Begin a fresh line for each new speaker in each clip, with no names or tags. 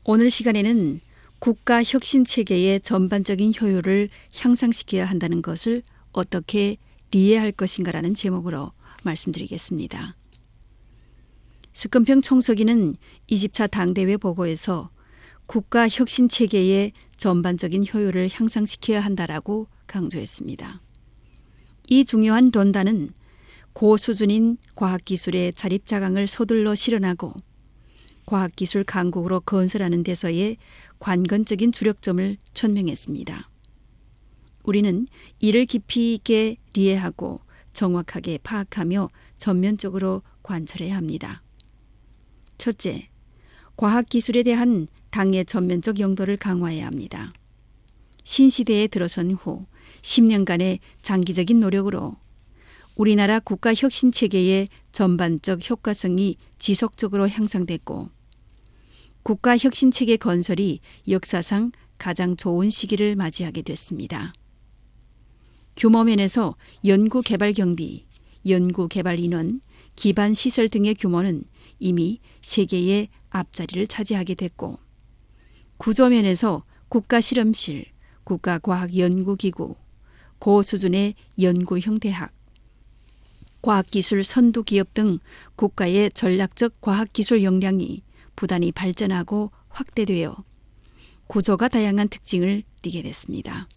오늘 시간에는 국가 혁신 체계의 전반적인 효율을 향상시켜야 한다는 것을 어떻게 이해할 것인가라는 제목으로 말씀드리겠습니다. 스끈평 총서기는 20차 당대회 보고에서 국가 혁신 체계의 전반적인 효율을 향상시켜야 한다라고 강조했습니다. 이 중요한 논단은 고수준인 과학기술의 자립자강을 서둘러 실현하고 과학기술 강국으로 건설하는 데서의 관건적인 주력점을 천명했습니다. 우리는 이를 깊이 있게 이해하고 정확하게 파악하며 전면적으로 관철해야 합니다. 첫째, 과학기술에 대한 당의 전면적 용도를 강화해야 합니다. 신시대에 들어선 후 10년간의 장기적인 노력으로 우리나라 국가 혁신 체계의 전반적 효과성이 지속적으로 향상됐고 국가 혁신 체계 건설이 역사상 가장 좋은 시기를 맞이하게 됐습니다. 규모면에서 연구개발 경비, 연구개발 인원, 기반 시설 등의 규모는 이미 세계의 앞자리를 차지하게 됐고 구조면에서 국가실험실, 국가과학연구기구, 고수준의 연구형대학, 과학기술 선두기업 등 국가의 전략적 과학기술 역량이 부단히 발전하고 확대되어 구조가 다양한 특징을 띠게 됐습니다.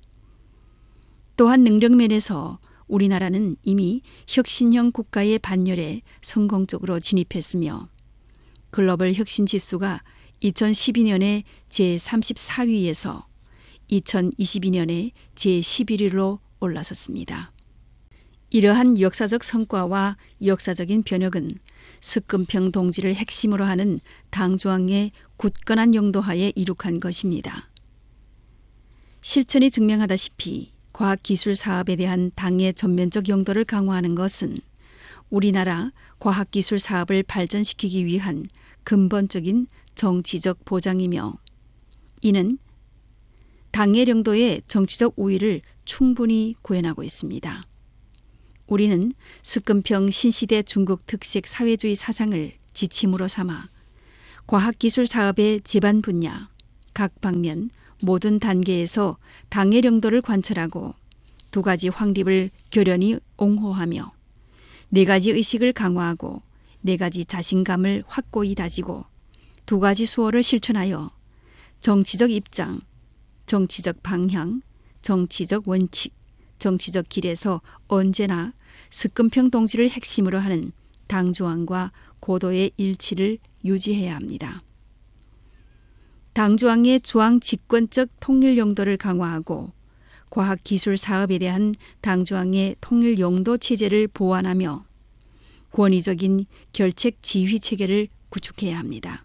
또한 능력면에서 우리나라는 이미 혁신형 국가의 반열에 성공적으로 진입했으며 글로벌 혁신 지수가 2012년에 제34위에서 2022년에 제11위로 올라섰습니다. 이러한 역사적 성과와 역사적인 변혁은 스끈평 동지를 핵심으로 하는 당조항의 굳건한 용도하에 이룩한 것입니다. 실천이 증명하다시피 과학기술 사업에 대한 당의 전면적 용도를 강화하는 것은 우리나라 과학기술 사업을 발전시키기 위한 근본적인 정치적 보장이며 이는 당의 용도의 정치적 우위를 충분히 구현하고 있습니다. 우리는 스끈평 신시대 중국 특색 사회주의 사상을 지침으로 삼아 과학기술 사업의 제반 분야, 각 방면, 모든 단계에서 당의 용도를 관철하고 두 가지 확립을 결연히 옹호하며 네 가지 의식을 강화하고 네 가지 자신감을 확고히 다지고 두 가지 수호를 실천하여 정치적 입장, 정치적 방향, 정치적 원칙, 정치적 길에서 언제나 스끈평 동지를 핵심으로 하는 당조항과 고도의 일치를 유지해야 합니다. 당조항의 조항 집권적 통일 용도를 강화하고 과학기술 사업에 대한 당조항의 통일 용도 체제를 보완하며 권위적인 결책 지휘 체계를 구축해야 합니다.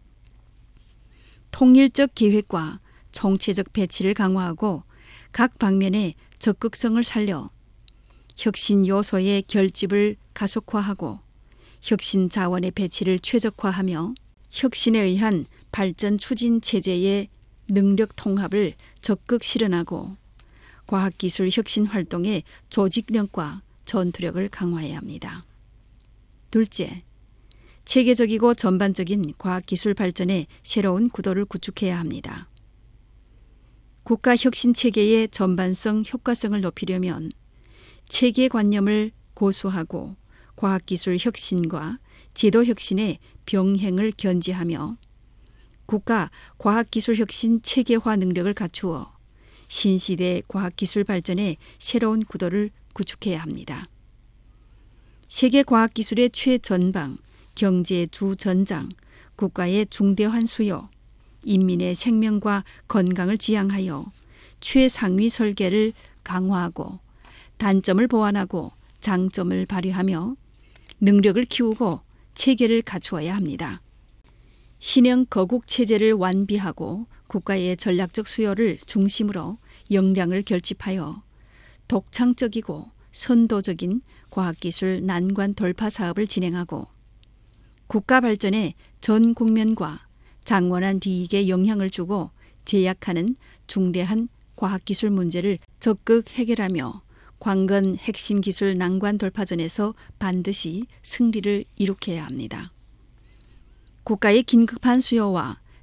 통일적 계획과 총체적 배치를 강화하고 각 방면에 적극성을 살려 혁신 요소의 결집을 가속화하고 혁신 자원의 배치를 최적화하며 혁신에 의한 발전 추진 체제의 능력 통합을 적극 실현하고 과학기술 혁신 활동의 조직력과 전투력을 강화해야 합니다. 둘째, 체계적이고 전반적인 과학기술 발전의 새로운 구도를 구축해야 합니다. 국가 혁신 체계의 전반성 효과성을 높이려면 체계관념을 고수하고 과학기술 혁신과 제도 혁신의 병행을 견지하며 국가 과학기술 혁신 체계화 능력을 갖추어 신시대 과학기술 발전의 새로운 구도를 구축해야 합니다. 세계 과학기술의 최전방, 경제의 주전장, 국가의 중대한 수요, 인민의 생명과 건강을 지향하여 최상위 설계를 강화하고 단점을 보완하고 장점을 발휘하며 능력을 키우고 체계를 갖추어야 합니다. 신형 거국 체제를 완비하고 국가의 전략적 수요를 중심으로 역량을 결집하여 독창적이고 선도적인 과학기술 난관 돌파 사업을 진행하고 국가 발전에 전 국면과 장원한 이익에 영향을 주고 제약하는 중대한 과학기술 문제를 적극 해결하며 관건 핵심 기술 난관 돌파전에서 반드시 승리를 이룩해야 합니다. 국가의 긴급한 수요와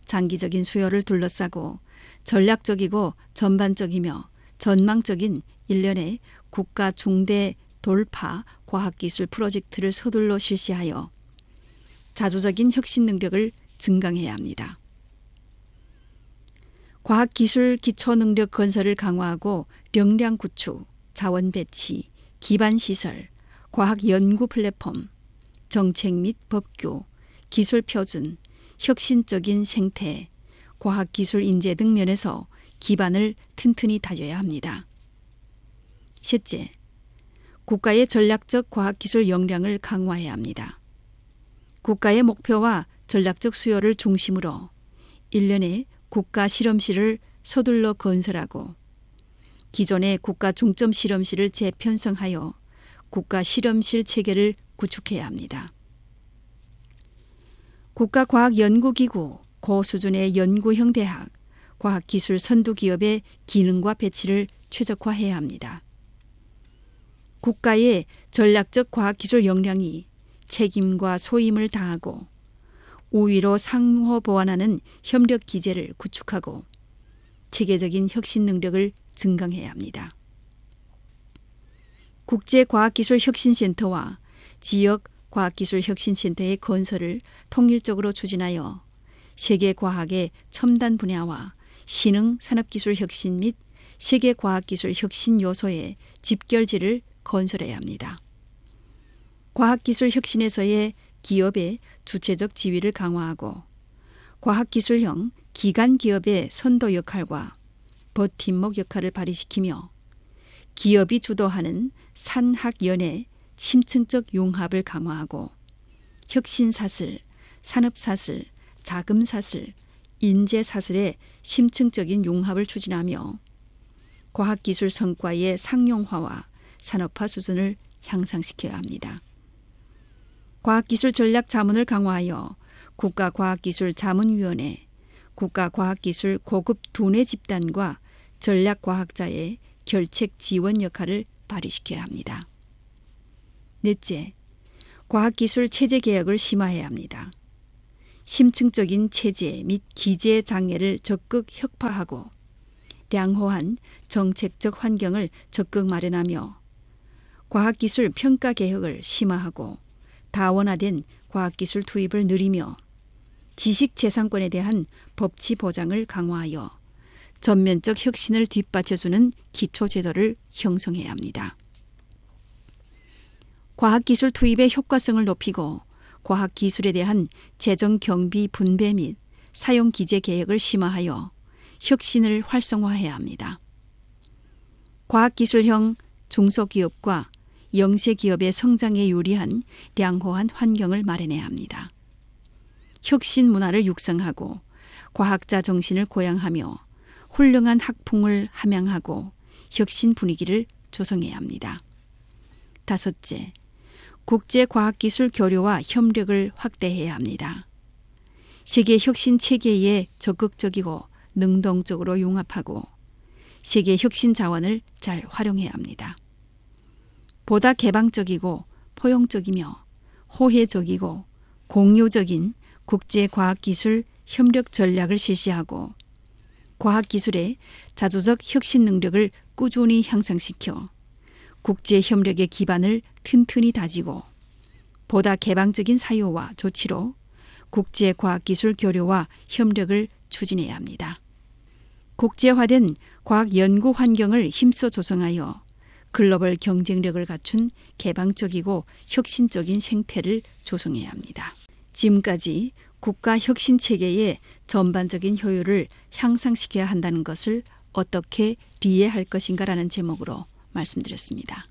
장기적인 수요를 둘러싸고 전략적이고 전반적이며 전망적인 일련의 국가 중대 돌파 과학기술 프로젝트를 서둘러 실시하여 자조적인 혁신 능력을 증강해야 합니다. 과학기술 기초능력 건설을 강화하고 역량 구축, 자원 배치, 기반시설, 과학연구 플랫폼, 정책 및 법규, 기술 표준, 혁신적인 생태, 과학기술 인재 등 면에서 기반을 튼튼히 다져야 합니다. 셋째, 국가의 전략적 과학기술 역량을 강화해야 합니다. 국가의 목표와 전략적 수요를 중심으로 일련의 국가 실험실을 서둘러 건설하고 기존의 국가 중점 실험실을 재편성하여 국가 실험실 체계를 구축해야 합니다. 국가과학연구기구, 고수준의 연구형 대학, 과학기술 선두기업의 기능과 배치를 최적화해야 합니다. 국가의 전략적 과학기술 역량이 책임과 소임을 다하고 우위로 상호 보완하는 협력 기제를 구축하고 체계적인 혁신 능력을 증강해야 합니다. 국제과학기술혁신센터와 지역 과학기술혁신센터의 건설을 통일적으로 추진하여 세계과학의 첨단 분야와 신흥 산업기술 혁신 및 세계과학기술 혁신 요소의 집결지를 건설해야 합니다. 과학기술 혁신에서의 기업의 주체적 지위를 강화하고 과학기술형 기관 기업의 선도 역할과 버팀목 역할을 발휘시키며 기업이 주도하는 산학연의 심층적 융합을 강화하고 혁신사슬, 산업사슬, 자금사슬, 인재사슬의 심층적인 융합을 추진하며 과학기술 성과의 상용화와 산업화 수준을 향상시켜야 합니다. 과학기술 전략 자문을 강화하여 국가과학기술자문위원회, 국가과학기술 고급 두뇌 집단과 전략과학자의 결책 지원 역할을 발휘시켜야 합니다. 넷째, 과학기술 체제 개혁을 심화해야 합니다. 심층적인 체제 및 기제 장애를 적극 혁파하고 양호한 정책적 환경을 적극 마련하며 과학기술 평가 개혁을 심화하고 다원화된 과학기술 투입을 늘리며 지식재산권에 대한 법치 보장을 강화하여 전면적 혁신을 뒷받쳐주는 기초제도를 형성해야 합니다. 과학기술 투입의 효과성을 높이고 과학기술에 대한 재정 경비 분배 및 사용 기제 개혁을 심화하여 혁신을 활성화해야 합니다. 과학기술형 중소기업과 영세기업의 성장에 유리한 양호한 환경을 마련해야 합니다. 혁신 문화를 육성하고 과학자 정신을 고양하며 훌륭한 학풍을 함양하고 혁신 분위기를 조성해야 합니다. 다섯째, 국제과학기술 교류와 협력을 확대해야 합니다. 세계 혁신 체계에 적극적이고 능동적으로 융합하고 세계 혁신 자원을 잘 활용해야 합니다. 보다 개방적이고 포용적이며 호혜적이고 공유적인 국제과학기술 협력 전략을 실시하고 과학기술의 자조적 혁신 능력을 꾸준히 향상시켜 국제협력의 기반을 튼튼히 다지고 보다 개방적인 사유와 조치로 국제과학기술 교류와 협력을 추진해야 합니다. 국제화된 과학연구 환경을 힘써 조성하여 글로벌 경쟁력을 갖춘 개방적이고 혁신적인 생태를 조성해야 합니다. 지금까지 국가 혁신 체계의 전반적인 효율을 향상시켜야 한다는 것을 어떻게 이해할 것인가라는 제목으로 말씀드렸습니다.